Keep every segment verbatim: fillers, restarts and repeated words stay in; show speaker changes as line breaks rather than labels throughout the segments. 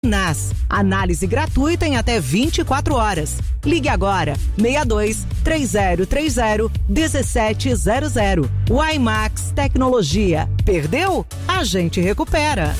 N A S, análise gratuita em até vinte e quatro horas. Ligue agora, seis dois, três zero três zero, um sete zero zero. Waymax Tecnologia. Perdeu? A gente recupera.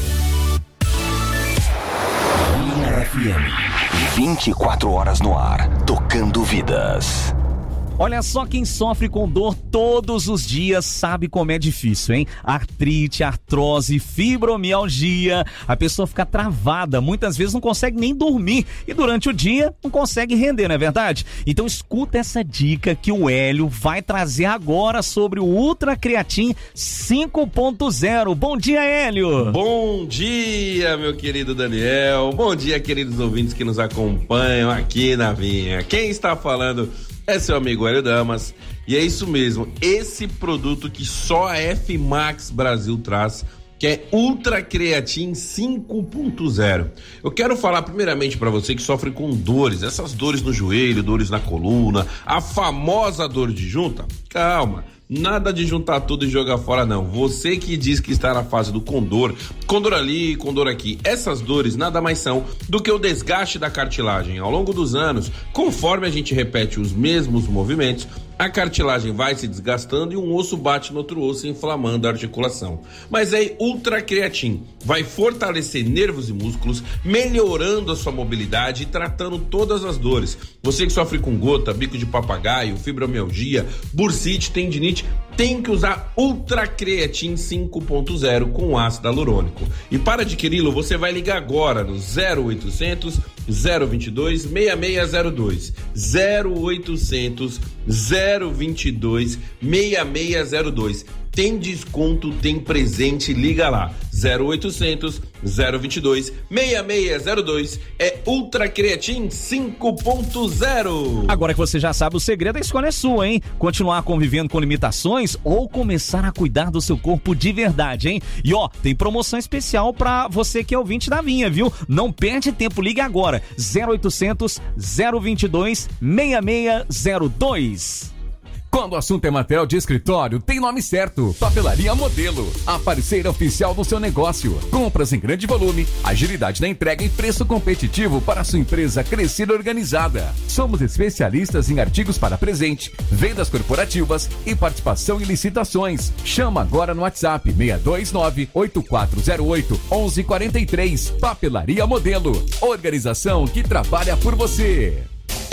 F M, vinte e quatro horas no ar, tocando vidas.
Olha só, quem sofre com dor todos os dias sabe como é difícil, hein? Artrite, artrose, fibromialgia, a pessoa fica travada, muitas vezes não consegue nem dormir e durante o dia não consegue render, não é verdade? Então escuta essa dica que o Hélio vai trazer agora sobre o Ultra Creatin cinco ponto zero. Bom dia, Hélio!
Bom dia, meu querido Daniel, bom dia, queridos ouvintes que nos acompanham aqui na Vinha. Quem está falando é seu amigo Hélio Damas, e é isso mesmo, esse produto que só a F-Max Brasil traz, que é Ultra Creatin cinco ponto zero. Eu quero falar primeiramente para você que sofre com dores, essas dores no joelho, dores na coluna, a famosa dor de junta. Calma, nada de juntar tudo e jogar fora não. Você que diz que está na fase do condor, condor ali, condor aqui, essas dores nada mais são do que o desgaste da cartilagem. Ao longo dos anos, conforme a gente repete os mesmos movimentos, a cartilagem vai se desgastando e um osso bate no outro osso, inflamando a articulação. Mas aí, Ultra Creatin vai fortalecer nervos e músculos, melhorando a sua mobilidade e tratando todas as dores. Você que sofre com gota, bico de papagaio, fibromialgia, bursite, tendinite, tem que usar Ultra Creatin cinco ponto zero com ácido hialurônico. E para adquiri-lo, você vai ligar agora no zero oitocentos, zero vinte e dois, seis seis zero dois. zero oitocentos, zero vinte e dois, seis seis zero dois. Tem desconto, tem presente, liga lá. zero oitocentos, zero vinte e dois, seis seis zero dois. É Ultra Creatin cinco ponto zero.
Agora que você já sabe, o segredo, a escolha é sua, hein? Continuar convivendo com limitações ou começar a cuidar do seu corpo de verdade, hein? E ó, tem promoção especial pra você que é ouvinte da Vinha, viu? Não perde tempo, liga agora. zero oitocentos, zero vinte e dois, seis seis zero dois.
Quando o assunto é material de escritório, tem nome certo. Papelaria Modelo, a parceira oficial do seu negócio. Compras em grande volume, agilidade na entrega e preço competitivo para a sua empresa crescer e organizada. Somos especialistas em artigos para presente, vendas corporativas e participação em licitações. Chama agora no WhatsApp seis dois nove, oito quatro zero oito, um um quatro três. Papelaria Modelo, organização que trabalha por você.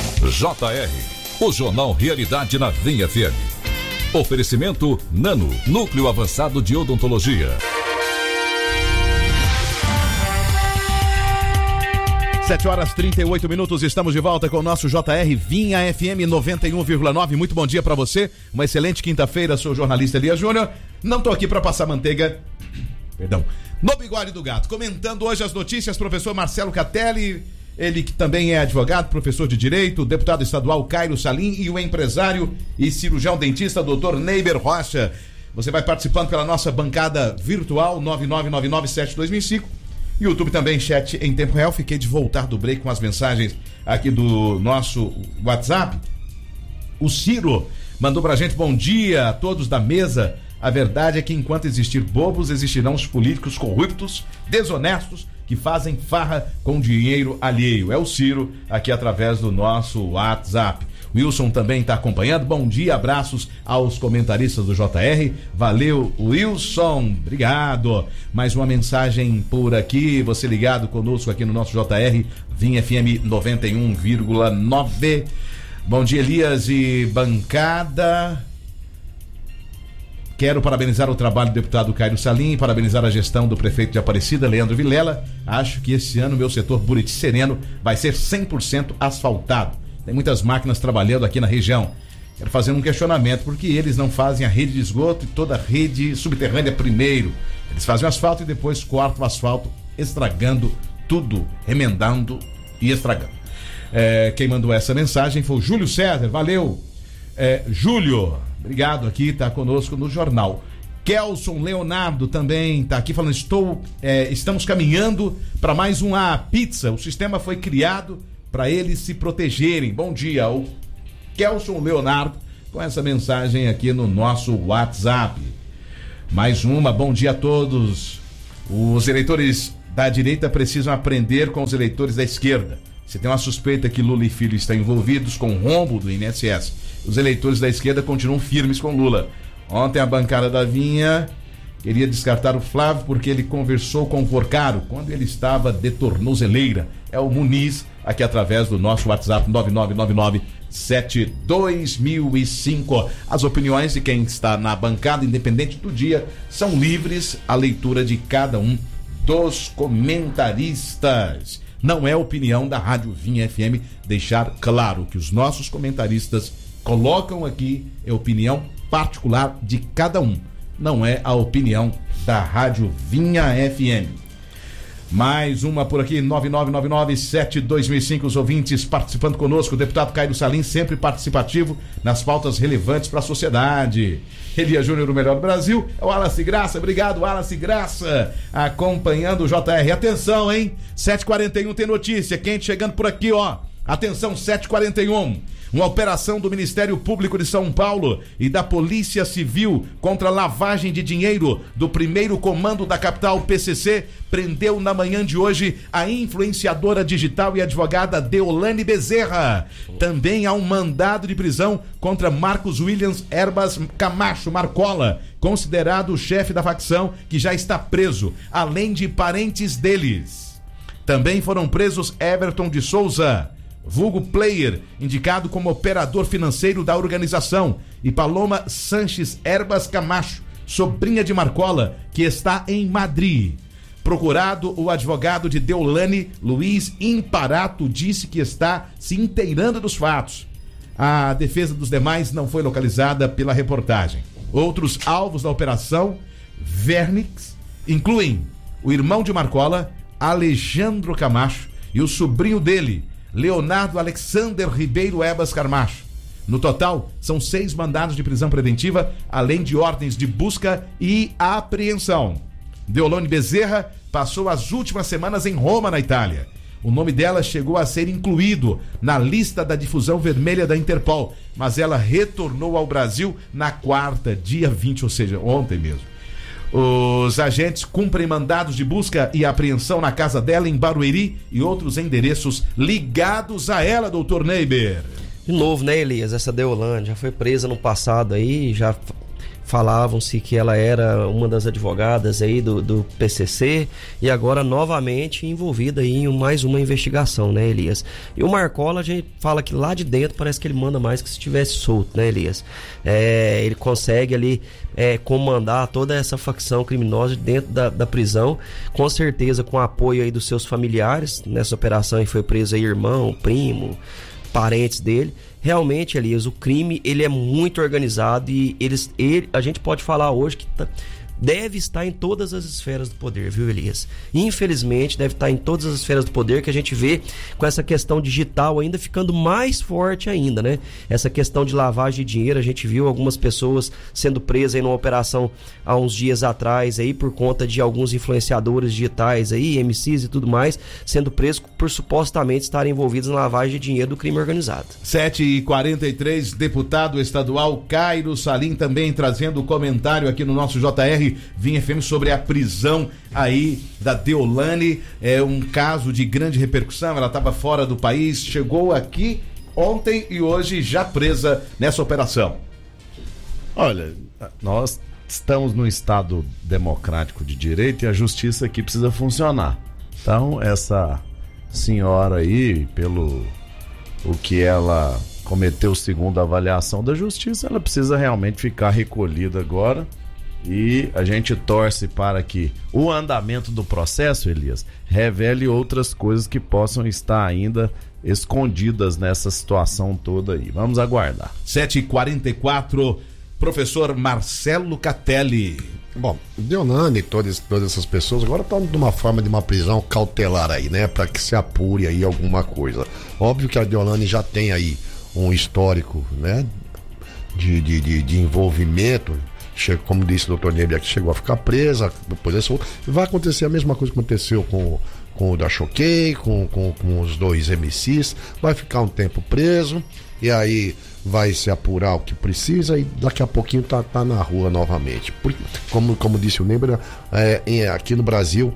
J R, o Jornal Realidade na Vinha F M. Oferecimento Nano, Núcleo Avançado de Odontologia.
sete horas e trinta e oito minutos, estamos de volta com o nosso J R Vinha F M noventa e um vírgula nove. Muito bom dia pra você, uma excelente quinta-feira, sou o jornalista Elias Júnior. Não tô aqui pra passar manteiga, perdão, no bigode do gato. Comentando hoje as notícias, professor Marcelo Catelli, ele que também é advogado, professor de direito, deputado estadual Cairo Salim e o empresário e cirurgião dentista doutor Neiber Rocha. Você vai participando pela nossa bancada virtual nove nove nove nove sete dois mil e cinco. YouTube também, chat em tempo real. Fiquei de voltar do break com as mensagens aqui do nosso WhatsApp. O Ciro mandou pra gente: bom dia a todos da mesa. A verdade é que enquanto existir bobos, existirão os políticos corruptos, desonestos, que fazem farra com dinheiro alheio. É o Ciro, aqui através do nosso WhatsApp. Wilson também está acompanhando. Bom dia, abraços aos comentaristas do J R. Valeu, Wilson, obrigado. Mais uma mensagem por aqui, você ligado conosco aqui no nosso J R Vinha F M noventa e um vírgula nove. Bom dia, Elias e bancada. Quero parabenizar o trabalho do deputado Cairo Salim, parabenizar a gestão do prefeito de Aparecida, Leandro Vilela. Acho que esse ano meu setor Buriti Sereno vai ser cem por cento asfaltado. Tem muitas máquinas trabalhando aqui na região. Quero fazer um questionamento, porque eles não fazem a rede de esgoto e toda a rede subterrânea primeiro. Eles fazem o asfalto e depois cortam o asfalto, estragando tudo, remendando e estragando. É, quem mandou essa mensagem foi o Júlio César, valeu. É, Júlio, obrigado aqui, tá conosco no jornal. Kelson Leonardo também tá aqui falando: estou, é, estamos caminhando para mais um A Pizza. O sistema foi criado para eles se protegerem. Bom dia, o Kelson Leonardo com essa mensagem aqui no nosso WhatsApp. Mais uma, bom dia a todos. Os eleitores da direita precisam aprender com os eleitores da esquerda. Se tem uma suspeita que Lula e filho estão envolvidos com o rombo do I N S S, os eleitores da esquerda continuam firmes com Lula. Ontem a bancada da Vinha queria descartar o Flávio porque ele conversou com o Porcaro quando ele estava de tornozeleira. É o Muniz, aqui através do nosso WhatsApp nove nove nove nove sete dois mil e cinco. As opiniões de quem está na bancada, independente do dia, são livres à leitura de cada um dos comentaristas. Não é opinião da Rádio Vinha F M, deixar claro que os nossos comentaristas colocam aqui é opinião particular de cada um. Não é a opinião da Rádio Vinha F M. Mais uma por aqui, nove nove nove nove sete dois mil e cinco, os ouvintes participando conosco. O deputado Caio Salim, sempre participativo nas pautas relevantes para a sociedade. Elias Júnior, o melhor do Brasil. É o Wallace Graça, obrigado Wallace Graça, acompanhando o J R. Atenção, hein? sete e quarenta e um tem notícia, quente chegando por aqui, ó. Atenção, sete e quarenta e um. Uma operação do Ministério Público de São Paulo e da Polícia Civil contra a lavagem de dinheiro do primeiro comando da capital, P C C, prendeu na manhã de hoje a influenciadora digital e advogada Deolane Bezerra. Também há um mandado de prisão contra Marcos Williams Erbas Camacho Marcola, considerado o chefe da facção, que já está preso, além de parentes deles. Também foram presos Everton de Souza, vulgo Player, indicado como operador financeiro da organização, e Paloma Sanches Erbas Camacho, sobrinha de Marcola, que está em Madrid. Procurado, o advogado de Deolane, Luiz Imparato, disse que está se inteirando dos fatos. A defesa dos demais não foi localizada pela reportagem. Outros alvos da operação Vernix incluem o irmão de Marcola, Alejandro Camacho, e o sobrinho dele, Leonardo Alexander Ribeiro Ebas Camacho. No total, são seis mandados de prisão preventiva, além de ordens de busca e apreensão. Deolane Bezerra passou as últimas semanas em Roma, na Itália. O nome dela chegou a ser incluído na lista da difusão vermelha da Interpol, mas ela retornou ao Brasil na quarta, dia vinte, ou seja, ontem mesmo. Os agentes cumprem mandados de busca e apreensão na casa dela em Barueri e outros endereços ligados a ela, doutor Neiber.
De novo, né, Elias? Essa Deolane já foi presa no passado aí, já falavam-se que ela era uma das advogadas aí do, do P C C e agora novamente envolvida aí em mais uma investigação, né, Elias? E o Marcola, a gente fala que lá de dentro parece que ele manda mais que se estivesse solto, né, Elias? É, ele consegue ali é, comandar toda essa facção criminosa dentro da, da prisão, com certeza com apoio aí dos seus familiares. Nessa operação aí foi preso aí irmão, primo, parentes dele. Realmente, Elias, o crime ele é muito organizado e eles, ele, a gente pode falar hoje que tá, deve estar em todas as esferas do poder, viu, Elias? Infelizmente, deve estar em todas as esferas do poder, que a gente vê com essa questão digital ainda ficando mais forte ainda, né? Essa questão de lavagem de dinheiro, a gente viu algumas pessoas sendo presas aí numa operação há uns dias atrás aí por conta de alguns influenciadores digitais aí, M Cs e tudo mais, sendo presos por supostamente estarem envolvidos na lavagem de dinheiro do crime organizado.
sete e quarenta e três, deputado estadual Caio Salim também trazendo comentário aqui no nosso J R Vinha F M sobre a prisão aí da Deolane. É um caso de grande repercussão, ela estava fora do país, chegou aqui ontem e hoje já presa nessa operação.
Olha, nós estamos num estado democrático de direito e a justiça aqui precisa funcionar. Então essa senhora aí, pelo o que ela cometeu segundo a avaliação da justiça, ela precisa realmente ficar recolhida agora. E a gente torce para que o andamento do processo, Elias, revele outras coisas que possam estar ainda escondidas nessa situação toda aí. Vamos aguardar.
sete e quarenta e quatro, professor Marcelo Catelli.
Bom, Deolane e todas, todas essas pessoas agora estão de uma forma de uma prisão cautelar aí, né? Para que se apure aí alguma coisa. Óbvio que a Deolane já tem aí um histórico, né? De, de, de, de envolvimento. Chega, como disse o doutor Neber, que chegou a ficar presa, depois é solto. Vai acontecer a mesma coisa que aconteceu com, com o da Choquei, com, com, com os dois M Cs. Vai ficar um tempo preso e aí vai se apurar o que precisa e daqui a pouquinho tá, tá na rua novamente. Porque, como, como disse o Neber, é, aqui no Brasil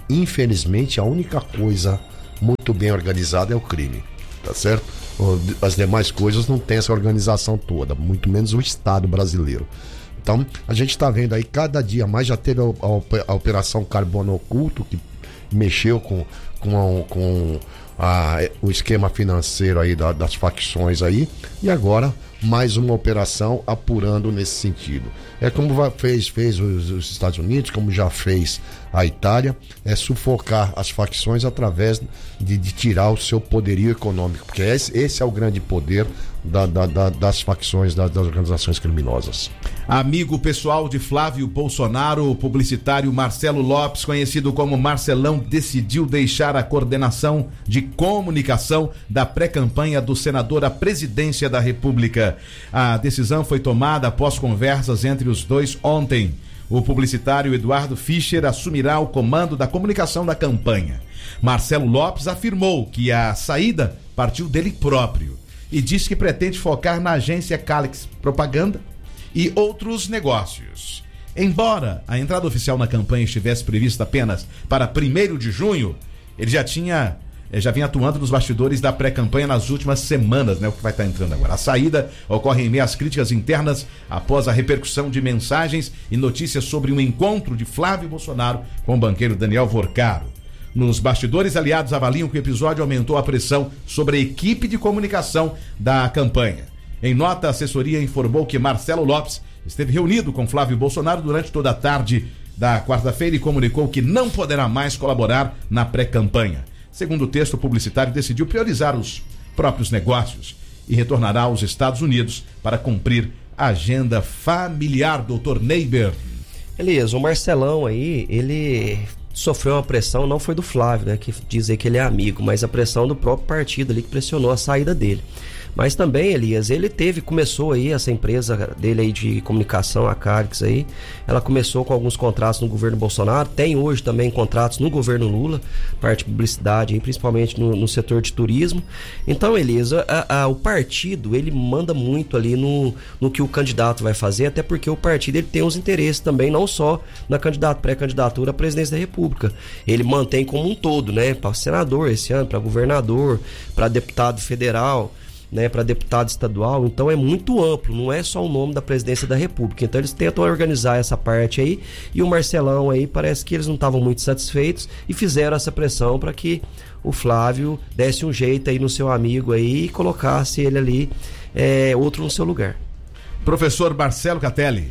infelizmente, a única coisa muito bem organizada é o crime, tá certo? As demais coisas não tem essa organização toda, muito menos o Estado brasileiro. Então, a gente está vendo aí cada dia mais, já teve a, a Operação Carbono Oculto, que mexeu com, com, a, com a, o esquema financeiro aí da, das facções aí, e agora mais uma operação apurando nesse sentido. É como fez, fez os, os Estados Unidos, como já fez a Itália, é sufocar as facções através de, de tirar o seu poderio econômico, porque esse, esse é o grande poder da, da, da, das facções, da, das organizações criminosas.
Amigo pessoal de Flávio Bolsonaro, o publicitário Marcelo Lopes, conhecido como Marcelão, decidiu deixar a coordenação de comunicação da pré-campanha do senador à presidência da República. A decisão foi tomada após conversas entre os dois ontem. O publicitário Eduardo Fischer assumirá o comando da comunicação da campanha. Marcelo Lopes afirmou que a saída partiu dele próprio e disse que pretende focar na agência Calix Propaganda e outros negócios. Embora a entrada oficial na campanha estivesse prevista apenas para primeiro de junho, ele já tinha já vinha atuando nos bastidores da pré-campanha nas últimas semanas, né? O que vai estar entrando agora. A saída ocorre em meio às críticas internas após a repercussão de mensagens e notícias sobre um encontro de Flávio Bolsonaro com o banqueiro Daniel Vorcaro. Nos bastidores, aliados avaliam que o episódio aumentou a pressão sobre a equipe de comunicação da campanha. Em nota, a assessoria informou que Marcelo Lopes esteve reunido com Flávio Bolsonaro durante toda a tarde da quarta-feira e comunicou que não poderá mais colaborar na pré-campanha. Segundo o texto, o publicitário decidiu priorizar os próprios negócios e retornará aos Estados Unidos para cumprir a agenda familiar, doutor Neiber.
Elias, o Marcelão aí, ele sofreu uma pressão, não foi do Flávio, né, que diz aí que ele é amigo, mas a pressão do próprio partido ali que pressionou a saída dele. Mas também, Elias, ele teve, começou aí essa empresa dele aí de comunicação, a Calix aí, ela começou com alguns contratos no governo Bolsonaro, tem hoje também contratos no governo Lula, parte de publicidade aí, principalmente no, no setor de turismo. Então, Elias, a, a, o partido, ele manda muito ali no, no que o candidato vai fazer, até porque o partido ele tem os interesses também, não só na candidato, pré-candidatura à presidência da República. Ele mantém como um todo, né, para senador esse ano, para governador, para deputado federal, né, para deputado estadual. Então é muito amplo, não é só o nome da presidência da República. Então eles tentam organizar essa parte aí, e o Marcelão aí parece que eles não estavam muito satisfeitos e fizeram essa pressão para que o Flávio desse um jeito aí no seu amigo aí e colocasse ele ali, é, outro no seu lugar.
Professor Marcelo Catelli.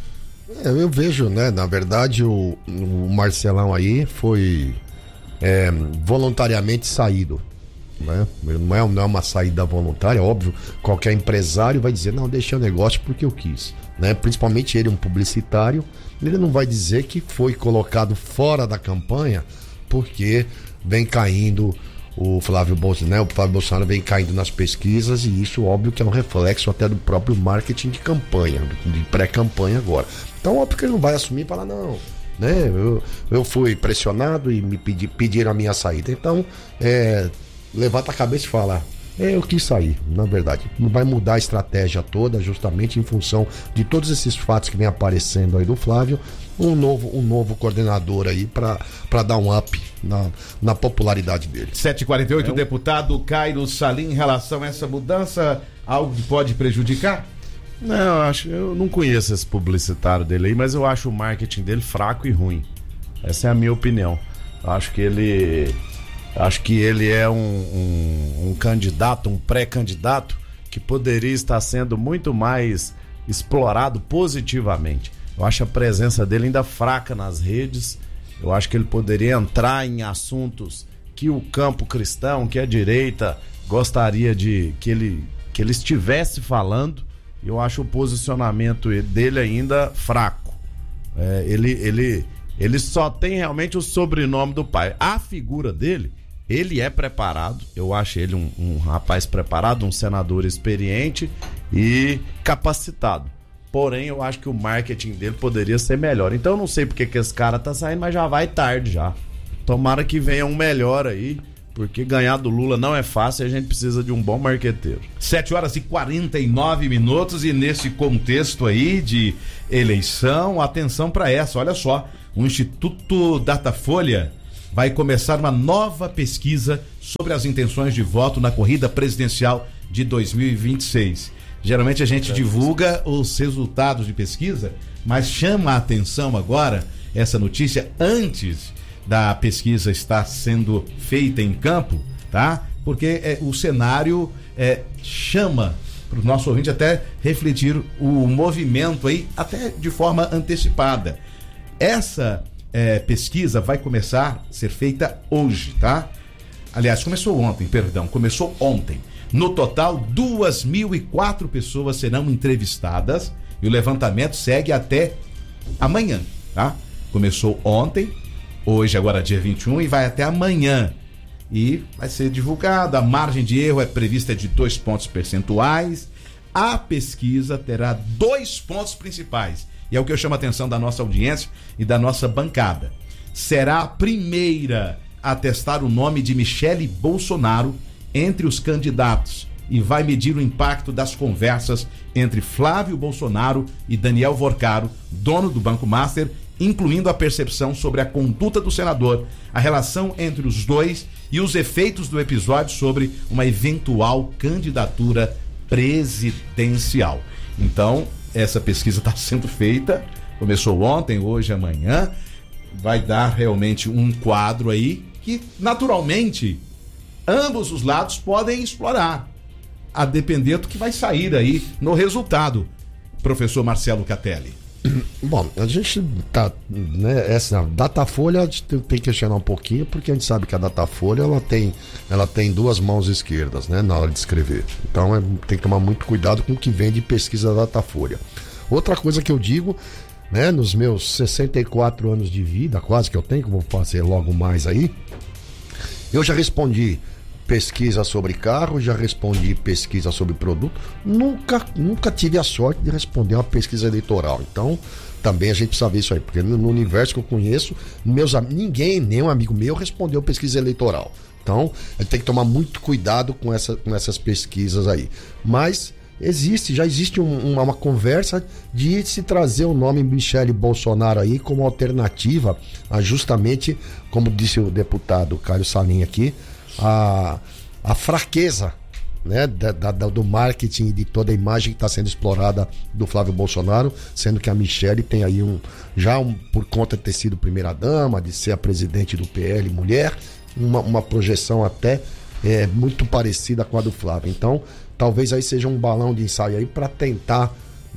É, eu vejo, né, na verdade o, o Marcelão aí foi é, voluntariamente saído. Né? Não, é, não é uma saída voluntária, óbvio. Qualquer empresário vai dizer, não, deixei o negócio porque eu quis, né? Principalmente ele, um publicitário, ele não vai dizer que foi colocado fora da campanha porque vem caindo o Flávio Bolsonaro, né? O Flávio Bolsonaro vem caindo nas pesquisas, e isso óbvio que é um reflexo até do próprio marketing de campanha, de pré-campanha agora. Então óbvio que ele não vai assumir e falar, não, né? Eu, eu fui pressionado e me pedi, pediram a minha saída. Então, é... levanta a cabeça e fala, é, eu quis sair, na verdade. Não vai mudar a estratégia toda, justamente em função de todos esses fatos que vem aparecendo aí do Flávio, um novo, um novo coordenador aí para dar um up na, na popularidade dele.
sete e quarenta e oito,
é um...
deputado Cairo Salim, em relação a essa mudança, algo que pode prejudicar?
Não, eu acho, eu não conheço esse publicitário dele aí, mas eu acho o marketing dele fraco e ruim. Essa é a minha opinião. Eu acho que ele... Acho que ele é um, um, um candidato, um pré-candidato que poderia estar sendo muito mais explorado positivamente. Eu acho a presença dele ainda fraca nas redes. Eu acho que ele poderia entrar em assuntos que o campo cristão, que a direita gostaria de que ele, que ele estivesse falando. Eu acho o posicionamento dele ainda fraco. É, ele, ele, ele só tem realmente o sobrenome do pai. A figura dele, ele é preparado, eu acho ele um, um rapaz preparado, um senador experiente e capacitado. Porém, eu acho que o marketing dele poderia ser melhor. Então eu não sei porque que esse cara tá saindo, mas já vai tarde já. Tomara que venha um melhor aí, porque ganhar do Lula não é fácil e a gente precisa de um bom marqueteiro.
sete horas e quarenta e nove minutos, e nesse contexto aí de eleição, atenção para essa, olha só, o Instituto Datafolha vai começar uma nova pesquisa sobre as intenções de voto na corrida presidencial de dois mil e vinte e seis. Geralmente a gente divulga os resultados de pesquisa, mas chama a atenção agora essa notícia antes da pesquisa estar sendo feita em campo, tá? Porque é, o cenário é, chama para o nosso ouvinte até refletir o movimento aí, até de forma antecipada. Essa é, pesquisa vai começar a ser feita hoje, tá? Aliás, começou ontem, perdão, começou ontem. No total, duas mil e quatro pessoas serão entrevistadas e o levantamento segue até amanhã, tá? Começou ontem, hoje agora dia vinte e um, e vai até amanhã. E vai ser divulgado, a margem de erro é prevista de dois pontos percentuais. A pesquisa terá dois pontos principais, e é o que eu chamo a atenção da nossa audiência e da nossa bancada. Será a primeira a testar o nome de Michele Bolsonaro entre os candidatos e vai medir o impacto das conversas entre Flávio Bolsonaro e Daniel Vorcaro, dono do Banco Master, incluindo a percepção sobre a conduta do senador, a relação entre os dois e os efeitos do episódio sobre uma eventual candidatura presidencial. Então, essa pesquisa está sendo feita, começou ontem, hoje, amanhã, vai dar realmente um quadro aí que, naturalmente, ambos os lados podem explorar, a depender do que vai sair aí no resultado, professor Marcelo Catelli.
Bom, a gente tá, né, essa Datafolha a gente tem que questionar um pouquinho, porque a gente sabe que a Datafolha ela tem, ela tem duas mãos esquerdas, né, na hora de escrever. Então é, tem que tomar muito cuidado com o que vem de pesquisa da Datafolha. Outra coisa que eu digo, né, nos meus sessenta e quatro anos de vida, quase que eu tenho, que eu vou fazer logo mais aí, eu já respondi pesquisa sobre carro, já respondi pesquisa sobre produto, nunca, nunca tive a sorte de responder uma pesquisa eleitoral. Então, também a gente precisa ver isso aí, porque no, no universo que eu conheço, meus, ninguém, nenhum amigo meu respondeu pesquisa eleitoral. Então, a gente tem que tomar muito cuidado com, essa, com essas pesquisas aí. Mas existe, já existe um, uma, uma conversa de se trazer o nome Michele Bolsonaro aí como alternativa a justamente, como disse o deputado Caio Salim aqui, a, a fraqueza, né, da, da, do marketing e de toda a imagem que está sendo explorada do Flávio Bolsonaro, sendo que a Michele tem aí um, já um, por conta de ter sido primeira-dama, de ser a presidente do P L, mulher, uma, uma projeção até é, muito parecida com a do Flávio. Então, talvez aí seja um balão de ensaio aí para tentar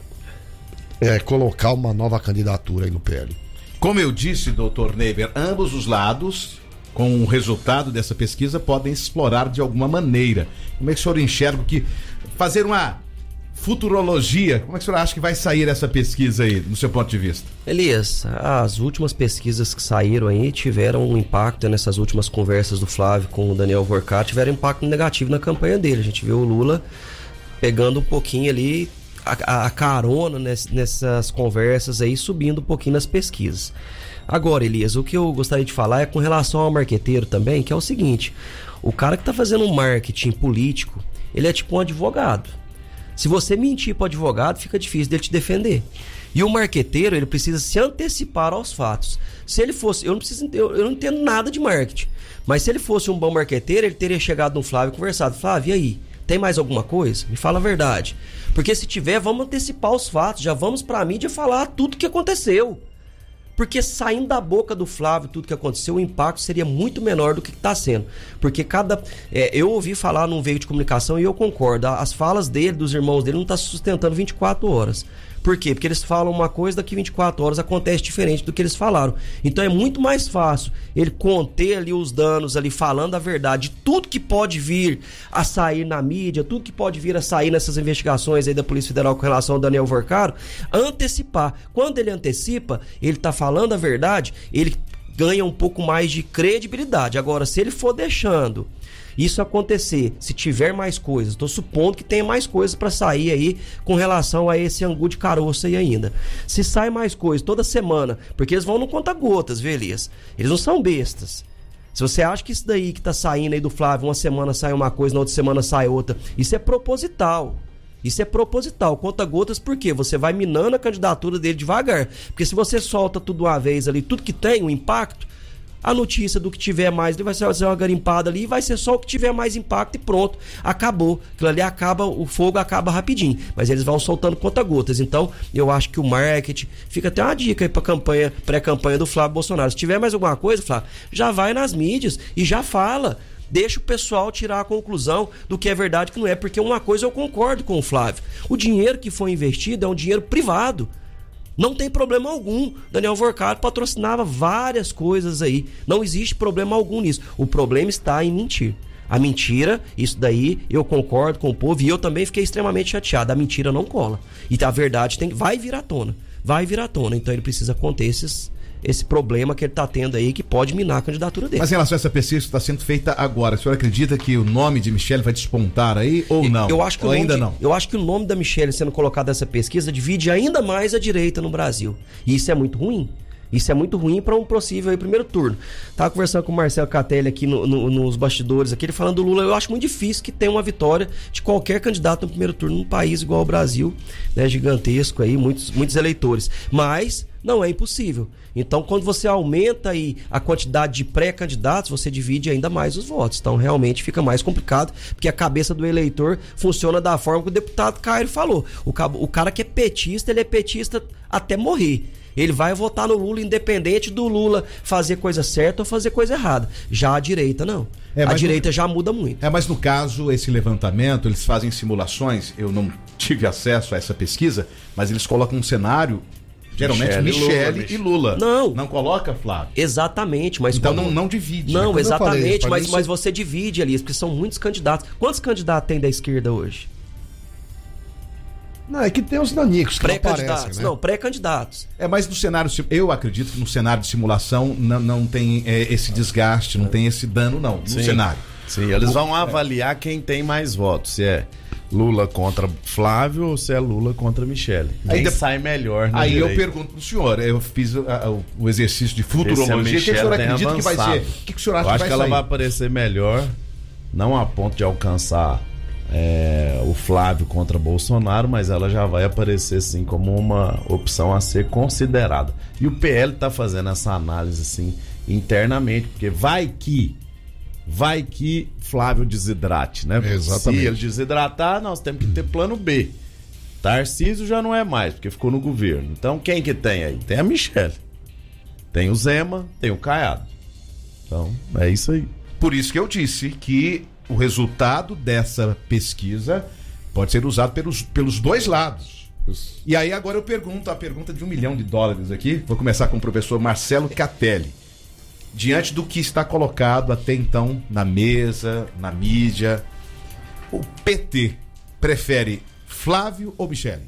é, colocar uma nova candidatura aí no P L.
Como eu disse, doutor Neiber, ambos os lados, com o resultado dessa pesquisa, podem explorar de alguma maneira. Como é que o senhor enxerga que fazer uma futurologia, como é que o senhor acha que vai sair essa pesquisa aí, do seu ponto de vista?
Elias, as últimas pesquisas que saíram aí tiveram um impacto nessas últimas conversas do Flávio com o Daniel Vorcaro, tiveram impacto negativo na campanha dele. A gente viu o Lula pegando um pouquinho ali a, a carona ness, nessas conversas aí, subindo um pouquinho nas pesquisas. Agora, Elias, o que eu gostaria de falar é com relação ao marqueteiro também, que é o seguinte: o cara que tá fazendo um marketing político, ele é tipo um advogado. Se você mentir pro advogado, fica difícil dele te defender. E o marqueteiro, ele precisa se antecipar aos fatos. Se ele fosse, eu não preciso, eu, eu não entendo nada de marketing, mas se ele fosse um bom marqueteiro, ele teria chegado no Flávio e conversado: Flávio, e aí? Tem mais alguma coisa? Me fala a verdade. Porque se tiver, vamos antecipar os fatos, já vamos pra mídia falar tudo que aconteceu. Porque saindo da boca do Flávio tudo que aconteceu, o impacto seria muito menor do que está sendo. Porque cada... É, eu ouvi falar num veículo de comunicação e eu concordo. As falas dele, dos irmãos dele, não estão se sustentando vinte e quatro horas. Por quê? Porque eles falam uma coisa, daqui vinte e quatro horas acontece diferente do que eles falaram. Então é muito mais fácil ele conter ali os danos, ali falando a verdade, tudo que pode vir a sair na mídia, tudo que pode vir a sair nessas investigações aí da Polícia Federal com relação ao Daniel Vorcaro, antecipar. Quando ele antecipa, ele tá falando a verdade, ele ganha um pouco mais de credibilidade. Agora, se ele for deixando isso acontecer, se tiver mais coisas, estou supondo que tem mais coisas para sair aí com relação a esse angu de caroço aí ainda. Se sai mais coisas toda semana, porque eles vão no conta-gotas, viu, Elias? Eles não são bestas. Se você acha que isso daí que tá saindo aí do Flávio, uma semana sai uma coisa, na outra semana sai outra, isso é proposital. Isso é proposital, conta-gotas, porque você vai minando a candidatura dele devagar. Porque se você solta tudo uma vez ali, tudo que tem, o impacto, a notícia do que tiver mais, vai ser uma garimpada ali, vai ser só o que tiver mais impacto e pronto, acabou. Aquilo ali acaba, o fogo acaba rapidinho, mas eles vão soltando conta-gotas. Então, eu acho que o marketing, fica até uma dica aí pra campanha, pré-campanha do Flávio Bolsonaro. Se tiver mais alguma coisa, Flávio, já vai nas mídias e já fala. Deixa o pessoal tirar a conclusão do que é verdade e que não é, porque uma coisa eu concordo com o Flávio. O dinheiro que foi investido é um dinheiro privado. Não tem problema algum. Daniel Vorcado patrocinava várias coisas aí. Não existe problema algum nisso. O problema está em mentir. A mentira, isso daí eu concordo com o povo e eu também fiquei extremamente chateado. A mentira não cola. E a verdade tem, vai vir à tona. Vai vir à tona. Então ele precisa conter esses, esse problema que ele está tendo aí que pode minar a candidatura dele.
Mas em relação a essa pesquisa que está sendo feita agora, o senhor acredita que o nome de Michele vai despontar aí ou não?
Eu acho que
ou
o nome
ainda
de,
não?
Eu acho que o nome da Michele sendo colocado nessa pesquisa divide ainda mais a direita no Brasil. E isso é muito ruim. Isso é muito ruim para um possível aí, primeiro turno. Tava conversando com o Marcelo Catelli aqui no, no, nos bastidores, aqui, ele falando do Lula. Eu acho muito difícil que tenha uma vitória de qualquer candidato no primeiro turno num país igual ao Brasil, né, gigantesco aí, muitos, muitos eleitores. Mas não é impossível. Então, quando você aumenta aí a quantidade de pré-candidatos, você divide ainda mais os votos. Então, realmente fica mais complicado, porque a cabeça do eleitor funciona da forma que o deputado Caio falou. O, o cara que é petista, ele é petista até morrer. Ele vai votar no Lula independente do Lula fazer coisa certa ou fazer coisa errada. Já a direita, não. É, a direita no... já muda muito.
É, mas no caso, esse levantamento, eles fazem simulações. Eu não tive acesso a essa pesquisa, mas eles colocam um cenário, geralmente Michele e Lula.
Não.
Não coloca, Flávio?
Exatamente. Mas
então
quando...
não, não divide.
Não,
né?
exatamente.
Falei,
mas,
isso...
mas você divide ali, porque são muitos candidatos. Quantos candidatos tem da esquerda hoje?
Não, é que tem os nanicos que
pré-candidatos,
não aparecem, né?
Não, pré-candidatos.
É, mas no cenário, eu acredito que no cenário de simulação não, não tem é, esse desgaste, não tem esse dano, não, no
Sim.
cenário.
Sim, eles vão avaliar quem tem mais votos, se é Lula contra Flávio ou se é Lula contra Michele. Quem
Aí de...
sai melhor na
Aí
direita.
eu pergunto pro senhor, eu fiz a, a, o exercício de futurologia, o que, que o senhor acredita que vai ser? O que, que o senhor acha
eu
que
acho
vai
que ela
sair?
vai aparecer melhor, não a ponto de alcançar É, o Flávio contra Bolsonaro, mas ela já vai aparecer sim como uma opção a ser considerada. E o P L tá fazendo essa análise assim internamente, porque vai que vai que Flávio desidrate, né?
Exatamente.
Se ele desidratar, nós temos que ter plano B. Tarcísio já não é mais, porque ficou no governo. Então quem que tem aí? Tem a Michele, tem o Zema, tem o Caiado. Então é isso aí.
Por isso que eu disse que o resultado dessa pesquisa pode ser usado pelos, pelos dois lados. E aí agora eu pergunto a pergunta de um milhão de dólares aqui. Vou começar com o professor Marcelo Catelli. Diante do que está colocado até então na mesa, na mídia, o P T prefere Flávio ou Michele?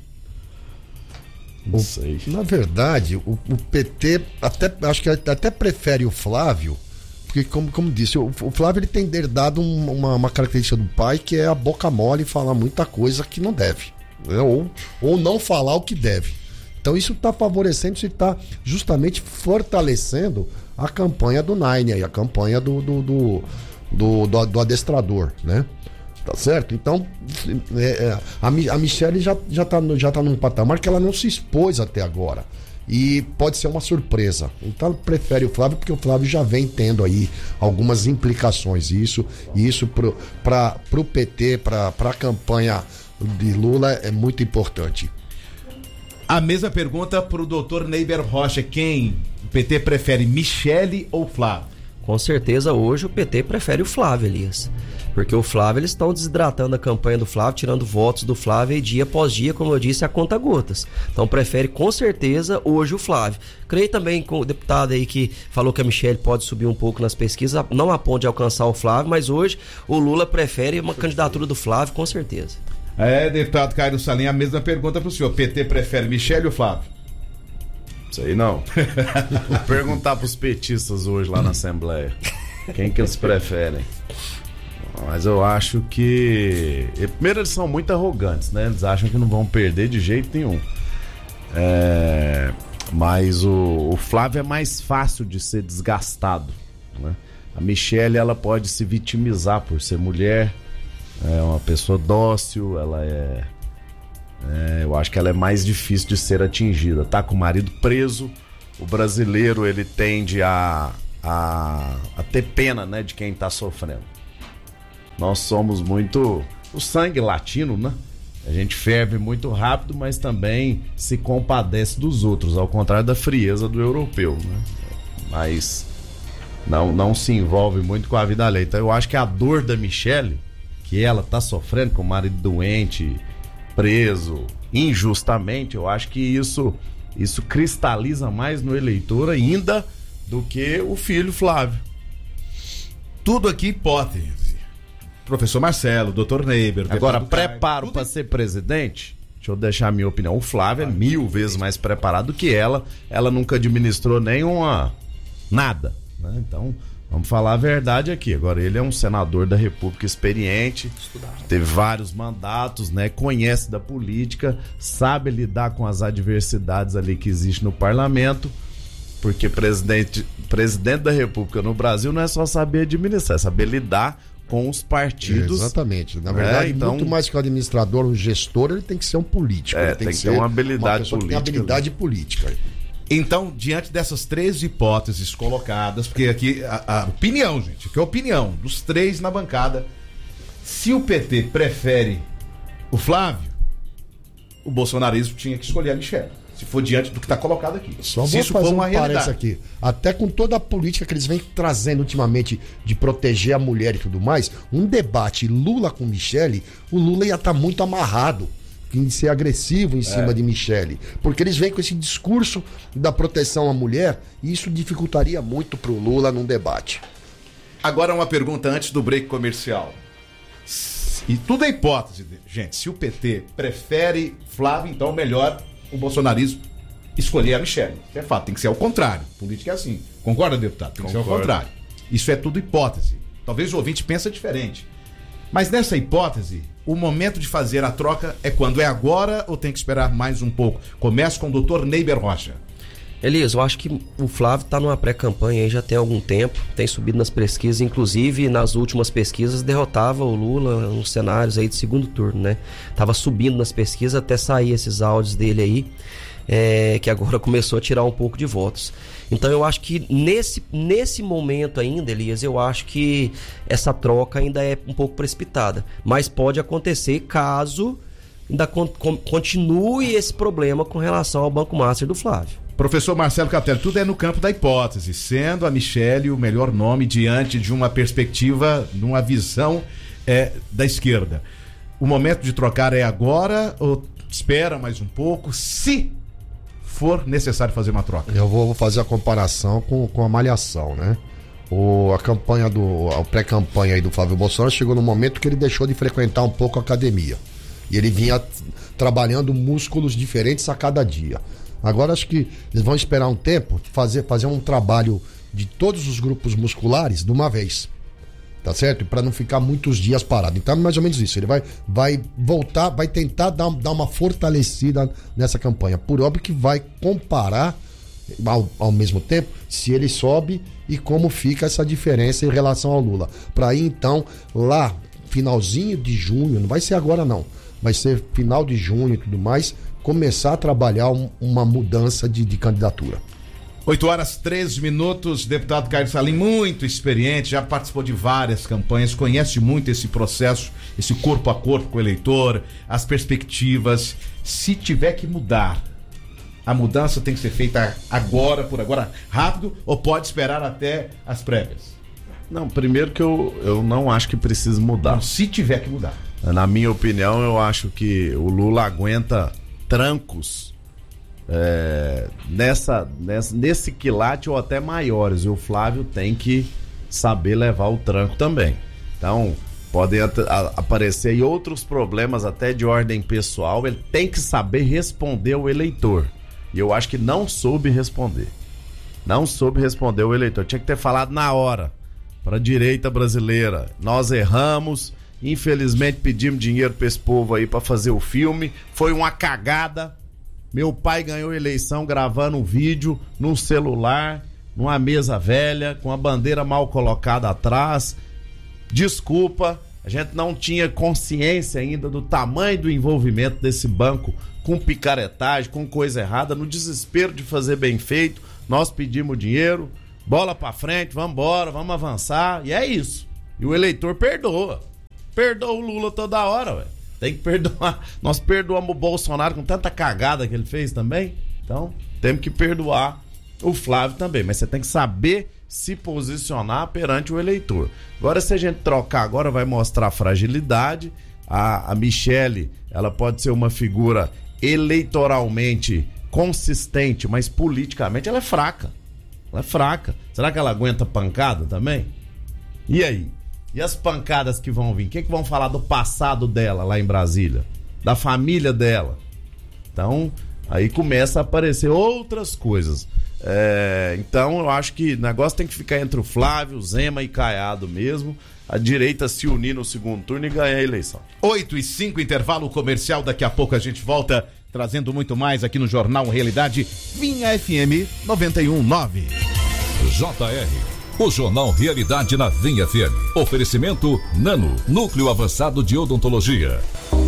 Não sei.
Na verdade, o, o P T até, acho que até prefere o Flávio. Porque, como, como disse, o, o Flávio ele tem herdado um, uma, uma característica do pai, que é a boca mole e falar muita coisa que não deve, né? ou, ou não falar o que deve. Então isso está favorecendo, isso está justamente fortalecendo a campanha do Nine, aí, a campanha do, do, do, do, do, do adestrador, né? Tá certo? Então é, é, a, a Michele já, já, tá, já tá num patamar que ela não se expôs até agora. E pode ser uma surpresa. Então ela prefere o Flávio, porque o Flávio já vem tendo aí algumas implicações. E isso, isso para o P T, para a campanha de Lula, é muito importante.
A mesma pergunta para o doutor Neiber Rocha. Quem o P T prefere, Michele ou Flávio?
Com certeza hoje o P T prefere o Flávio, Elias. Porque o Flávio, eles estão desidratando a campanha do Flávio, tirando votos do Flávio e dia após dia, como eu disse, a conta gotas. Então prefere com certeza hoje o Flávio. Creio também com o deputado aí que falou que a Michele pode subir um pouco nas pesquisas, não a ponto de alcançar o Flávio, mas hoje o Lula prefere uma candidatura do Flávio, com certeza.
É, deputado Caio Salim, a mesma pergunta para o senhor. P T prefere Michele ou Flávio?
Isso aí não. Vou perguntar pros petistas hoje lá na Assembleia. Quem que eles preferem? Mas eu acho que... Primeiro, eles são muito arrogantes, né? Eles acham que não vão perder de jeito nenhum. É... Mas o... o Flávio é mais fácil de ser desgastado, né? A Michele, ela pode se vitimizar por ser mulher, é uma pessoa dócil, ela é... é... Eu acho que ela é mais difícil de ser atingida. Tá com o marido preso, o brasileiro, ele tende a... a, a ter pena, né, de quem tá sofrendo. Nós somos muito... O sangue latino, né? A gente ferve muito rápido, mas também se compadece dos outros, ao contrário da frieza do europeu, né? Mas não, não se envolve muito com a vida alheia. Então eu acho que a dor da Michele, que ela tá sofrendo com o marido doente, preso, injustamente, eu acho que isso, isso cristaliza mais no eleitor ainda do que o filho Flávio.
Tudo aqui hipótese. Professor Marcelo, doutor Neiber.
Agora, preparo para ser presidente? Deixa eu deixar a minha opinião. O Flávio é mil vezes mais preparado que ela. Ela nunca administrou nenhuma... nada, né? Então, vamos falar a verdade aqui. Agora, ele é um senador da República experiente, estudado, teve vários mandatos, né? Conhece da política, sabe lidar com as adversidades ali que existem no parlamento, porque presidente, presidente da República no Brasil não é só saber administrar, é saber lidar com os partidos.
É, exatamente. Na verdade, é, então, muito mais que o administrador, um gestor, ele tem que ser um político.
É,
ele tem,
tem
que
ter
ser
uma habilidade
uma
política.
Que tem habilidade política.
Então, diante dessas três hipóteses colocadas, porque aqui a, a opinião, gente, que é a opinião dos três na bancada, se o P T prefere o Flávio, o bolsonarismo tinha que escolher a Michele. Se for diante do que está colocado aqui.
Só
se
vou
isso
fazer
for
um
uma
parênteses aqui. Até com toda a política que eles vêm trazendo ultimamente de proteger a mulher e tudo mais, um debate Lula com Michele, o Lula ia estar tá muito amarrado em ser agressivo em cima é. de Michele. Porque eles vêm com esse discurso da proteção à mulher e isso dificultaria muito pro Lula num debate.
Agora uma pergunta antes do break comercial. E tudo é hipótese, gente. Se o P T prefere Flávio, então melhor o bolsonarismo escolher a Michele. Isso é fato, tem que ser ao contrário. Política é assim. Concorda, deputado? Tem que Concordo. ser ao contrário. Isso é tudo hipótese. Talvez o ouvinte pense diferente. Mas nessa hipótese, o momento de fazer a troca é quando? É agora ou tem que esperar mais um pouco? Começa com o doutor Neiber Rocha.
Elias, eu acho que o Flávio está numa pré-campanha aí já tem algum tempo, tem subido nas pesquisas, inclusive nas últimas pesquisas derrotava o Lula nos cenários aí de segundo turno, né? Tava subindo nas pesquisas até sair esses áudios dele aí, é, que agora começou a tirar um pouco de votos. Então eu acho que nesse, nesse momento ainda, Elias, eu acho que essa troca ainda é um pouco precipitada, mas pode acontecer caso ainda con- con- continue esse problema com relação ao Banco Master do Flávio.
Professor Marcelo Catelli, tudo é no campo da hipótese, sendo a Michele o melhor nome diante de uma perspectiva, de uma visão é, da esquerda. O momento de trocar é agora ou espera mais um pouco, se for necessário fazer uma troca?
Eu vou fazer a comparação com, com a Malhação, né? O, a campanha do, a pré-campanha aí do Flávio Bolsonaro chegou no momento que ele deixou de frequentar um pouco a academia. E ele vinha trabalhando músculos diferentes a cada dia. Agora acho que eles vão esperar um tempo, fazer, fazer um trabalho de todos os grupos musculares de uma vez, tá certo? Para não ficar muitos dias parado. Então é mais ou menos isso, ele vai, vai voltar, vai tentar dar, dar uma fortalecida nessa campanha. Por óbvio que vai comparar ao, ao mesmo tempo se ele sobe e como fica essa diferença em relação ao Lula. Para aí então, lá, finalzinho de junho, não vai ser agora não, vai ser final de junho e tudo mais, começar a trabalhar um, uma mudança de, de candidatura.
oito horas, treze minutos, deputado Caio Salim, muito experiente, já participou de várias campanhas, conhece muito esse processo, esse corpo a corpo com o eleitor, as perspectivas. Se tiver que mudar, a mudança tem que ser feita agora, por agora, rápido, ou pode esperar até as prévias?
Não, primeiro que eu, eu não acho que precisa mudar.
Não, se tiver que mudar.
Na minha opinião, eu acho que o Lula aguenta trancos é, nessa, nessa, nesse quilate ou até maiores, e o Flávio tem que saber levar o tranco também. Então podem a, a, aparecer aí outros problemas até de ordem pessoal, ele tem que saber responder ao eleitor, e eu acho que não soube responder não soube responder ao eleitor, tinha que ter falado na hora para a direita brasileira: nós erramos, infelizmente pedimos dinheiro para esse povo aí para fazer o filme, foi uma cagada, meu pai ganhou a eleição gravando um vídeo num celular, numa mesa velha, com a bandeira mal colocada atrás, desculpa, a gente não tinha consciência ainda do tamanho do envolvimento desse banco com picaretagem, com coisa errada, no desespero de fazer bem feito, nós pedimos dinheiro, bola pra frente, vamos embora, vamos avançar, e é isso. E o eleitor perdoa. Perdoa o Lula toda hora, velho. Tem que perdoar. Nós perdoamos o Bolsonaro com tanta cagada que ele fez também. Então, temos que perdoar o Flávio também. Mas você tem que saber se posicionar perante o eleitor. Agora, se a gente trocar agora, vai mostrar fragilidade. A, a Michele, ela pode ser uma figura eleitoralmente consistente, mas politicamente ela é fraca. Ela é fraca. Será que ela aguenta pancada também? E aí? E as pancadas que vão vir? O que, que vão falar do passado dela lá em Brasília? Da família dela? Então, aí começa a aparecer outras coisas. É, então, eu acho que o negócio tem que ficar entre o Flávio, Zema e Caiado mesmo. A direita se unir no segundo turno e ganhar a eleição.
oito e cinco, intervalo comercial. Daqui a pouco a gente volta trazendo muito mais aqui no Jornal Realidade. Vinha F M noventa e um ponto nove.
J R, o Jornal Realidade na Vinha F M. Oferecimento Nano, Núcleo Avançado de Odontologia.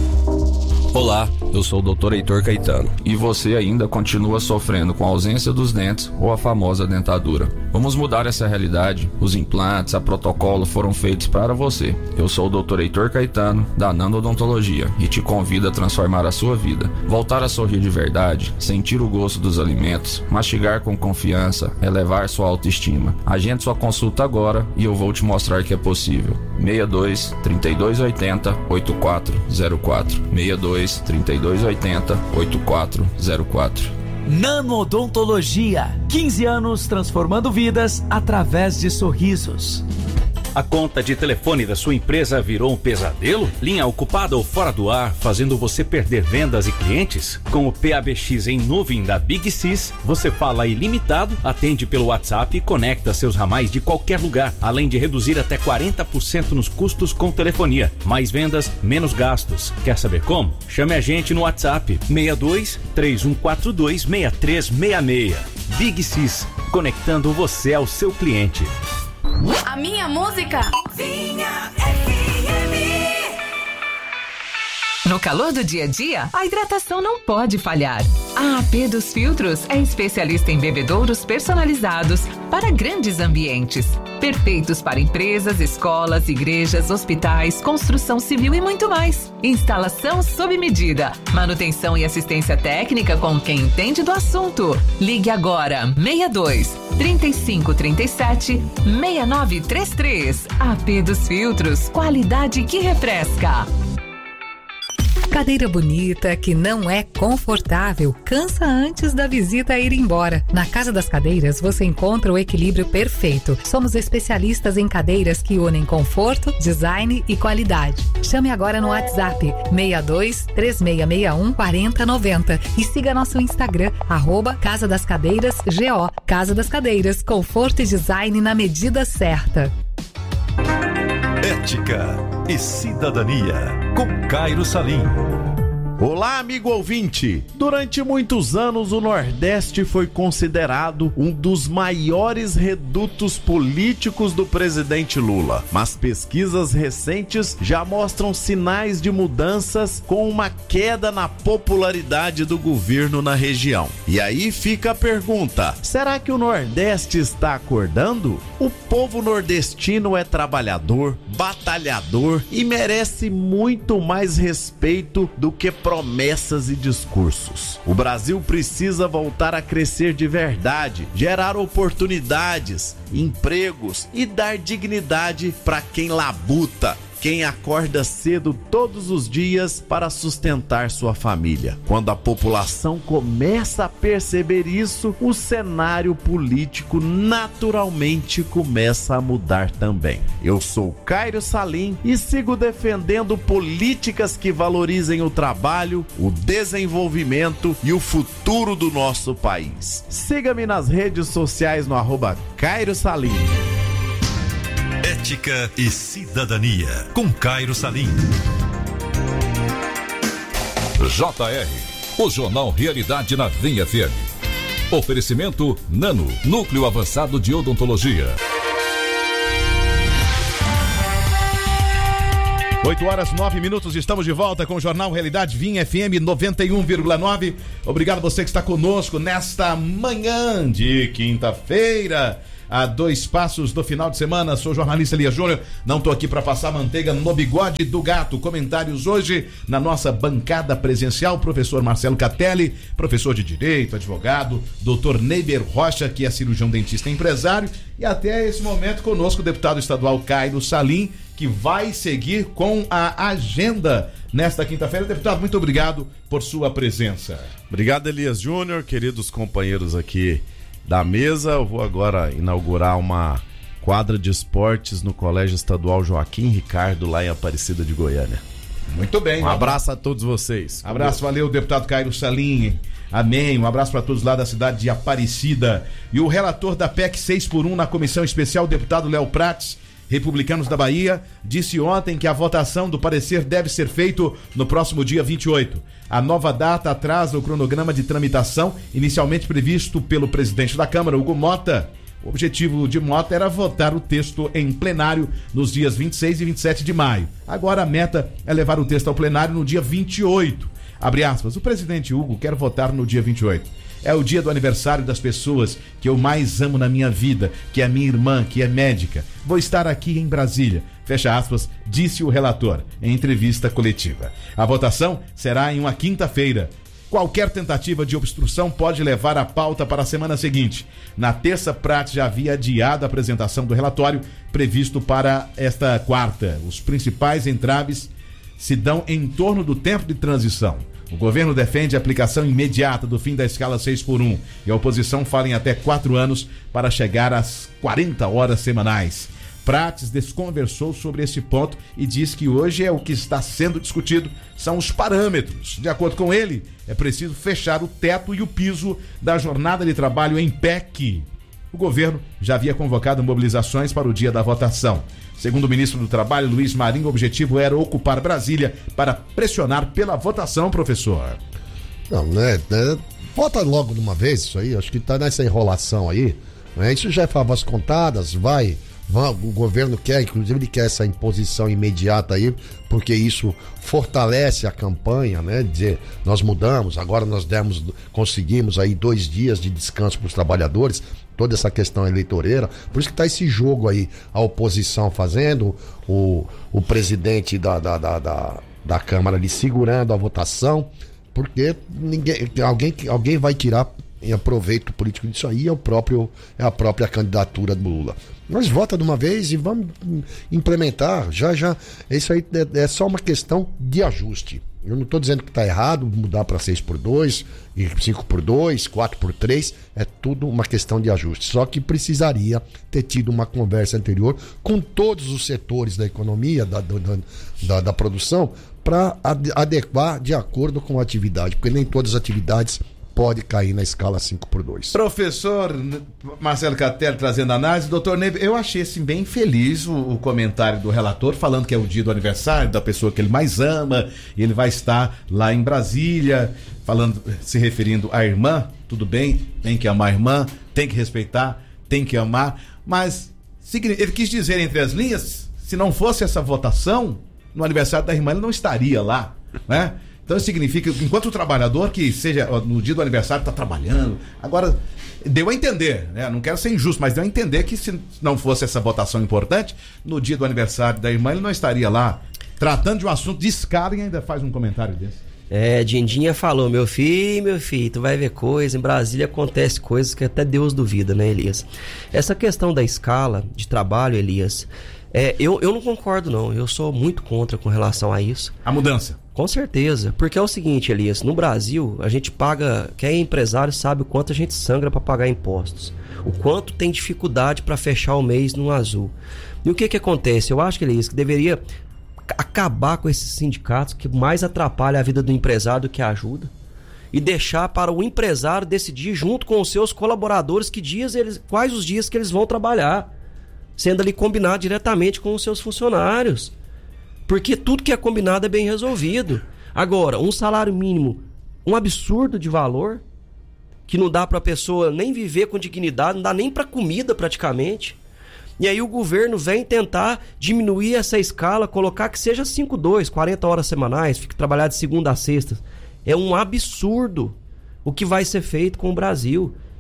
Olá, eu sou o doutor Heitor Caetano e você ainda continua sofrendo com a ausência dos dentes ou a famosa dentadura. Vamos mudar essa realidade. Os implantes a protocolo foram feitos para você. Eu sou o doutor Heitor Caetano, da Nano Odontologia, e te convido a transformar a sua vida. Voltar a sorrir de verdade, sentir o gosto dos alimentos, mastigar com confiança, elevar sua autoestima. Agende sua consulta agora e eu vou te mostrar que é possível. seis dois, trinta e dois oitenta, oitenta e quatro zero quatro. seis dois, trinta e dois oitenta, oitenta e quatro zero quatro.
Nano Odontologia, quinze anos transformando vidas através de sorrisos.
A conta de telefone da sua empresa virou um pesadelo? Linha ocupada ou fora do ar, fazendo você perder vendas e clientes? Com o P A B X em nuvem da Big Sys, você fala ilimitado, atende pelo WhatsApp e conecta seus ramais de qualquer lugar, além de reduzir até quarenta por cento nos custos com telefonia. Mais vendas, menos gastos. Quer saber como? Chame a gente no WhatsApp seis dois, três um quatro dois, seis três seis seis. Big Sys, conectando você ao seu cliente.
A minha música Vinha F M.
No calor do dia a dia, a hidratação não pode falhar. A A P dos Filtros é especialista em bebedouros personalizados para grandes ambientes. Perfeitos para empresas, escolas, igrejas, hospitais, construção civil e muito mais. Instalação sob medida. Manutenção e assistência técnica com quem entende do assunto. Ligue agora, seis dois, trinta e cinco, trinta e sete, seis nove três três. A P dos Filtros, qualidade que refresca.
Cadeira bonita que não é confortável, cansa antes da visita ir embora. Na Casa das Cadeiras você encontra o equilíbrio perfeito. Somos especialistas em cadeiras que unem conforto, design e qualidade. Chame agora no WhatsApp seis dois, três seis seis um, quatro zero nove zero e siga nosso Instagram, arroba Casa das Cadeiras G O. Casa das Cadeiras, conforto e design na medida certa.
Ética e Cidadania, com Cairo Salim.
Olá, amigo ouvinte! Durante muitos anos, o Nordeste foi considerado um dos maiores redutos políticos do presidente Lula. Mas pesquisas recentes já mostram sinais de mudanças com uma queda na popularidade do governo na região. E aí fica a pergunta: será que o Nordeste está acordando? O povo nordestino é trabalhador, batalhador e merece muito mais respeito do que promessas e discursos. O Brasil precisa voltar a crescer de verdade, gerar oportunidades, empregos e dar dignidade para quem labuta, quem acorda cedo todos os dias para sustentar sua família. Quando a população começa a perceber isso, o cenário político naturalmente começa a mudar também. Eu sou Cairo Salim e sigo defendendo políticas que valorizem o trabalho, o desenvolvimento e o futuro do nosso país. Siga-me nas redes sociais no arroba Cairo Salim.
Ética e Cidadania, com Cairo Salim. J R, o Jornal Realidade na Vinha F M. Oferecimento Nano, Núcleo Avançado de Odontologia.
oito horas, nove minutos, estamos de volta com o Jornal Realidade Vinha F M noventa e um vírgula nove. Obrigado a você que está conosco nesta manhã de quinta-feira. a dois passos do final de semana. Sou jornalista Elias Júnior, não tô aqui para passar manteiga no bigode do gato. Comentários hoje na nossa bancada presencial, professor Marcelo Catelli, professor de Direito, advogado, doutor Neiber Rocha, que é cirurgião dentista e empresário, e até esse momento conosco o deputado estadual Cairo Salim, que vai seguir com a agenda nesta quinta-feira. Deputado, muito obrigado por sua presença.
Obrigado, Elias Júnior, queridos companheiros aqui da mesa. Eu vou agora inaugurar uma quadra de esportes no Colégio Estadual Joaquim Ricardo, lá em Aparecida de Goiânia.
Muito bem.
Um abraço a todos vocês.
Abraço, valeu, deputado Cairo Salim. Amém. Um abraço para todos lá da cidade de Aparecida. E o relator da P E C seis por um na comissão especial, o deputado Léo Prates, Republicanos da Bahia, disse ontem que a votação do parecer deve ser feito no próximo dia vinte e oito. A nova data atrasa o cronograma de tramitação inicialmente previsto pelo presidente da Câmara, Hugo Mota. O objetivo de Mota era votar o texto em plenário nos dias vinte e seis e vinte e sete de maio. Agora a meta é levar o texto ao plenário no dia vinte e oito. Abre aspas, o presidente Hugo quer votar no dia vinte e oito. É o dia do aniversário das pessoas que eu mais amo na minha vida, que é a minha irmã, que é médica. Vou estar aqui em Brasília, fecha aspas, disse o relator em entrevista coletiva. A votação será em uma quinta-feira. Qualquer tentativa de obstrução pode levar a pauta para a semana seguinte. Na terça, Prates já havia adiado a apresentação do relatório previsto para esta quarta. Os principais entraves se dão em torno do tempo de transição. O governo defende a aplicação imediata do fim da escala seis por um e a oposição fala em até quatro anos para chegar às quarenta horas semanais. Prates desconversou sobre esse ponto e diz que hoje é o que está sendo discutido são os parâmetros. De acordo com ele, é preciso fechar o teto e o piso da jornada de trabalho em P E C. O governo já havia convocado mobilizações para o dia da votação. Segundo o ministro do Trabalho, Luiz Marinho, o objetivo era ocupar Brasília para pressionar pela votação, professor.
Não, né? né vota logo de uma vez isso aí, acho que tá nessa enrolação aí. Né? Isso já é favas contadas, vai, vai. O governo quer, inclusive ele quer essa imposição imediata aí, porque isso fortalece a campanha, né? Dizer, nós mudamos, agora nós demos, conseguimos aí dois dias de descanso para os trabalhadores. Toda essa questão eleitoreira, por isso que está esse jogo aí, a oposição fazendo, o, o presidente da, da, da, da, da Câmara ali segurando a votação, porque ninguém, alguém, alguém vai tirar em proveito político disso aí, é, o próprio, é a própria candidatura do Lula. Nós vota de uma vez e vamos implementar, já já, isso aí é, é só uma questão de ajuste. Eu não estou dizendo que está errado mudar para seis por dois, cinco por dois, quatro por três, é tudo uma questão de ajuste. Só que precisaria ter tido uma conversa anterior com todos os setores da economia, da, da, da, da produção, para adequar de acordo com a atividade, porque nem todas as atividades pode cair na escala cinco por dois.
Professor Marcelo Catelli trazendo análise. Doutor Neve, eu achei assim, bem feliz o, o comentário do relator, falando que é o dia do aniversário da pessoa que ele mais ama, e ele vai estar lá em Brasília, falando, se referindo à irmã. Tudo bem, tem que amar a irmã, tem que respeitar, tem que amar, mas ele quis dizer entre as linhas, se não fosse essa votação, no aniversário da irmã ele não estaria lá, né? Então isso significa que enquanto o trabalhador que seja no dia do aniversário está trabalhando, agora deu a entender, né? Não quero ser injusto, mas deu a entender que se não fosse essa votação importante, no dia do aniversário da irmã ele não estaria lá tratando de um assunto de escala e ainda faz um comentário desse.
É, Dindinha falou, meu filho, meu filho, tu vai ver coisa, em Brasília acontece coisas que até Deus duvida, né, Elias? Essa questão da escala de trabalho, Elias, é, eu, eu não concordo não, eu sou muito contra com relação a isso.
A mudança?
Com certeza, porque é o seguinte, Elias, no Brasil a gente paga, quem é empresário sabe o quanto a gente sangra para pagar impostos, o quanto tem dificuldade para fechar o mês no azul. E o que que acontece? Eu acho, Elias, que deveria acabar com esses sindicatos que mais atrapalham a vida do empresário do que ajuda e deixar para o empresário decidir junto com os seus colaboradores que dias eles, quais os dias que eles vão trabalhar, sendo ali combinado diretamente com os seus funcionários. Porque tudo que é combinado é bem resolvido. Agora, um salário mínimo, um absurdo de valor, que não dá para a pessoa nem viver com dignidade, não dá nem para comida praticamente. E aí o governo vem tentar diminuir essa escala, colocar que seja cinco por dois, quarenta horas semanais, fique trabalhar de segunda a sexta. É um absurdo o que vai ser feito com o Brasil.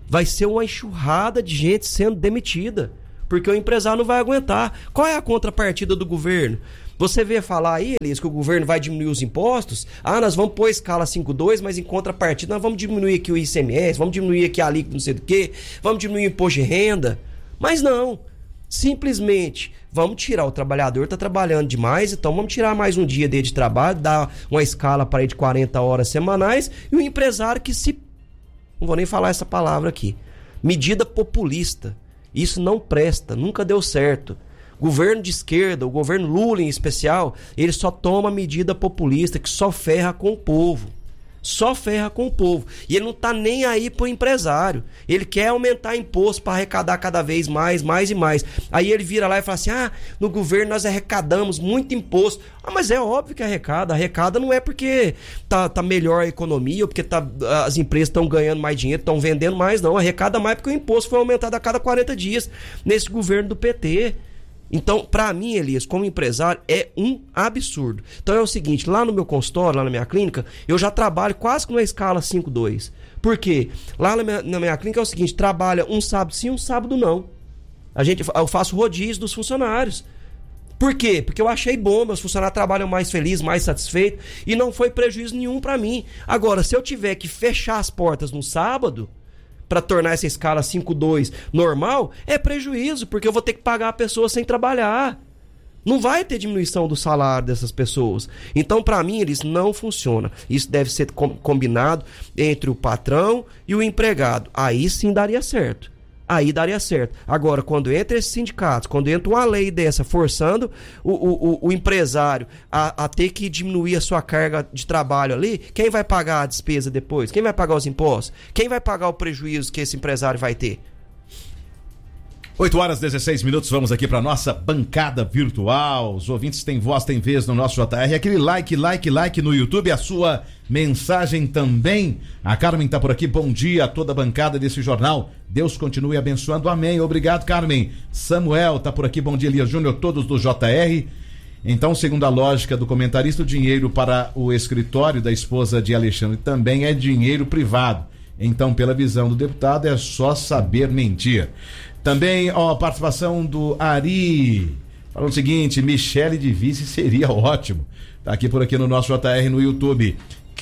vai ser uma enxurrada de gente sendo demitida, porque o empresário não vai aguentar. Qual é a contrapartida do governo? Você vê falar aí, Elias, que o governo vai diminuir os impostos. Ah, nós vamos pôr a escala cinco dois, mas em contrapartida nós vamos diminuir aqui o I C M S, vamos diminuir aqui a alíquota não sei do que, vamos diminuir o imposto de renda. Mas não, simplesmente vamos tirar o trabalhador, está trabalhando demais, então vamos tirar mais um dia dele de trabalho, dar uma escala para ele de quarenta horas semanais, e o empresário que se... não vou nem falar essa palavra aqui. Medida populista. Isso não presta, nunca deu certo. Governo de esquerda, o governo Lula em especial, ele só toma medida populista que só ferra com o povo. Só ferra com o povo. E ele não tá nem aí pro empresário. Ele quer aumentar imposto para arrecadar cada vez mais, mais e mais. Aí ele vira lá e fala assim, ah, no governo nós arrecadamos muito imposto. Ah, mas é óbvio que arrecada. Arrecada não é porque tá, tá melhor a economia ou porque tá, as empresas estão ganhando mais dinheiro, estão vendendo mais, não. Arrecada mais porque o imposto foi aumentado a cada quarenta dias nesse governo do P T. Então, para mim, Elias, como empresário, é um absurdo. Então é o seguinte, lá no meu consultório, lá na minha clínica, eu já trabalho quase que numa escala cinco dois. Por quê? Lá na minha, na minha clínica é o seguinte, trabalha um sábado sim, um sábado não. A gente, eu faço rodízio dos funcionários. Por quê? Porque eu achei bom, meus funcionários trabalham mais felizes, mais satisfeitos, e não foi prejuízo nenhum para mim. Agora, se eu tiver que fechar as portas no sábado, para tornar essa escala cinco dois normal, é prejuízo, porque eu vou ter que pagar a pessoa sem trabalhar. Não vai ter diminuição do salário dessas pessoas. Então, para mim, eles não funcionam. Isso deve ser com, combinado entre o patrão e o empregado. Aí sim daria certo. Aí daria certo. Agora, quando entra esses sindicatos, quando entra uma lei dessa forçando o, o, o empresário a, a ter que diminuir a sua carga de trabalho ali, quem vai pagar a despesa depois? Quem vai pagar os impostos? Quem vai pagar o prejuízo que esse empresário vai ter?
oito horas e dezesseis minutos, vamos aqui para nossa bancada virtual. Os ouvintes têm voz, têm vez no nosso J R. Aquele like, like, like no YouTube, a sua mensagem também. A Carmen tá por aqui, bom dia a toda a bancada desse jornal. Deus continue abençoando, amém. Obrigado, Carmen. Samuel tá por aqui, bom dia, Elias Júnior, todos do J R. Então, segundo a lógica do comentarista, o dinheiro para o escritório da esposa de Alexandre também é dinheiro privado. Então, pela visão do deputado, é só saber mentir. Também, ó, a participação do Ari, falando o seguinte, Michele de vice seria ótimo. Tá aqui por aqui no nosso J R no YouTube.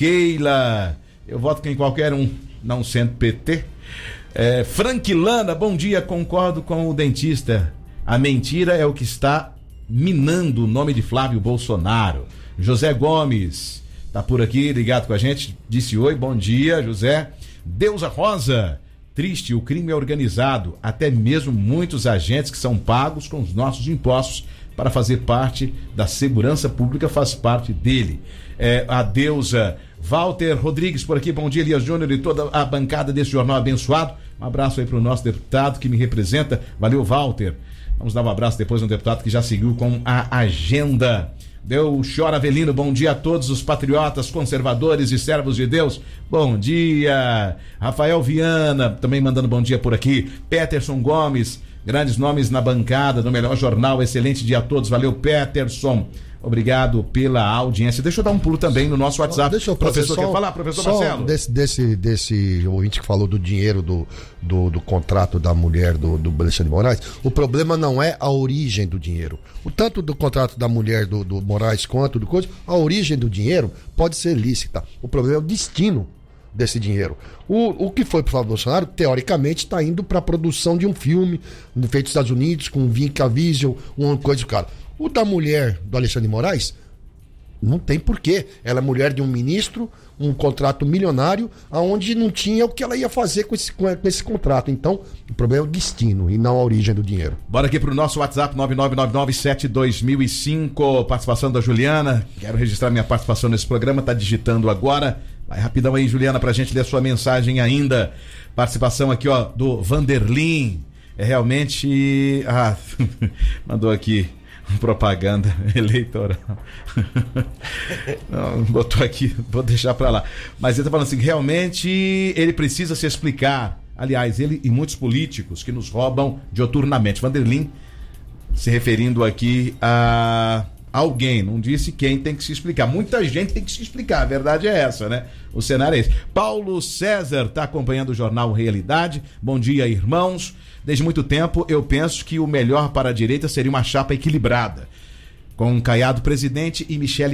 Keila, eu voto em qualquer um, não sendo P T. É, Franquilana, bom dia, concordo com o dentista. A mentira é o que está minando o nome de Flávio Bolsonaro. José Gomes, tá por aqui, ligado com a gente, disse oi, bom dia, José. Deusa Rosa, triste, o crime é organizado, até mesmo muitos agentes que são pagos com os nossos impostos para fazer parte da segurança pública faz parte dele. É, a Deusa Walter Rodrigues por aqui, bom dia, Elias Júnior e toda a bancada desse jornal abençoado. Um abraço aí para o nosso deputado que me representa, valeu, Walter. Vamos dar um abraço depois no deputado que já seguiu com a agenda. Deu Chora Avelino, bom dia a todos os patriotas, conservadores e servos de Deus. Bom dia. Rafael Viana, também mandando bom dia por aqui. Peterson Gomes, grandes nomes na bancada do melhor jornal. Excelente dia a todos. Valeu, Peterson. Obrigado pela audiência. Deixa eu dar um pulo também no nosso WhatsApp.
Deixa eu
professor
só,
quer falar, professor
só
Marcelo?
Desse, desse, desse ouvinte que falou do dinheiro do, do, do contrato da mulher do, do Alexandre de Moraes, o problema não é a origem do dinheiro. O tanto do contrato da mulher do, do Moraes quanto do coisa, a origem do dinheiro pode ser lícita. O problema é o destino desse dinheiro. O, o que foi para o Flávio Bolsonaro, teoricamente, está indo para a produção de um filme feito nos Estados Unidos, com Vinca Visual, uma coisa do cara. O da mulher do Alexandre de Moraes, não tem porquê. Ela é mulher de um ministro, um contrato milionário, aonde não tinha o que ela ia fazer com esse, com esse contrato. Então, o problema é o destino e não a origem do dinheiro.
Bora aqui pro nosso WhatsApp, nove nove nove nove sete dois mil e cinco, participação da Juliana. Quero registrar minha participação nesse programa, tá digitando agora. Vai rapidão aí, Juliana, pra gente ler a sua mensagem ainda. Participação aqui, ó, do Vanderlin. É realmente... Ah, mandou aqui propaganda eleitoral. Não, botou aqui, vou deixar pra lá. Mas ele tá falando assim, realmente ele precisa se explicar. Aliás, ele e muitos políticos que nos roubam dioturnamente. Vanderlin se referindo aqui a, alguém, não disse quem tem que se explicar. Muita gente tem que se explicar, a verdade é essa, né? O cenário é esse. Paulo César está acompanhando o Jornal Realidade. Bom dia, irmãos. Desde muito tempo eu penso que o melhor para a direita seria uma chapa equilibrada, com Caiado presidente e Michele